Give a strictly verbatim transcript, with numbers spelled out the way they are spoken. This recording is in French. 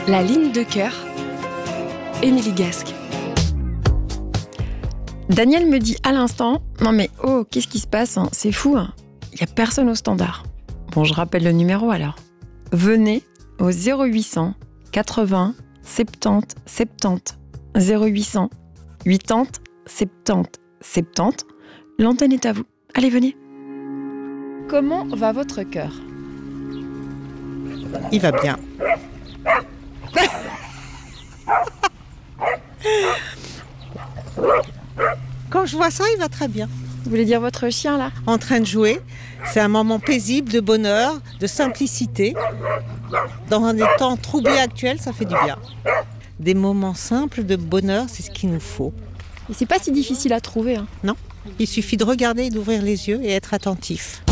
La ligne de cœur, Émilie Gasque. Daniel me dit à l'instant « Non mais oh, qu'est-ce qui se passe hein, c'est fou, hein. Il n'y a personne au standard. » Bon, je rappelle le numéro alors. Venez au zéro huit cents quatre-vingts soixante-dix soixante-dix. zéro huit cents quatre-vingts soixante-dix soixante-dix. L'antenne est à vous. Allez, venez. Comment va votre cœur ? Il va bien. Quand je vois ça, il va très bien. Vous voulez dire votre chien là ? En train de jouer, c'est un moment paisible, de bonheur, de simplicité. Dans des temps troublés actuels, ça fait du bien. Des moments simples de bonheur, c'est ce qu'il nous faut. Et c'est pas si difficile à trouver. Hein. Non, il suffit de regarder et d'ouvrir les yeux et être attentif.